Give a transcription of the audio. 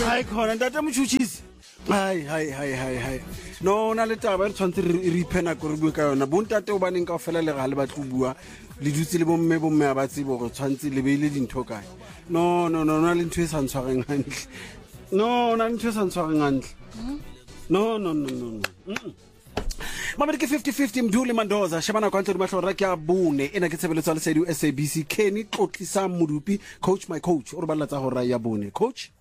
Hai khona ntate Motšhotšhisi. Hai. No na le taba re tshwantse re ipena go re bua ka yona. Bontate o baneng ka fela le ga le batlo bua le dutse le bomme a ba tsebo go tshwantse le beile dintho kae. No na le ntho e sa ntshwareng hantle. No na le ntho e sa ntshwareng hantle. No. Mamedi ke 50-50 Mduli Mandoza shebana kwa ntse mahlo ke a bone ena ke tshebeletso ya lesedi SABC Kenny Tlotlisa Modupi coach my coach o re ballatsa go ra ya bone coach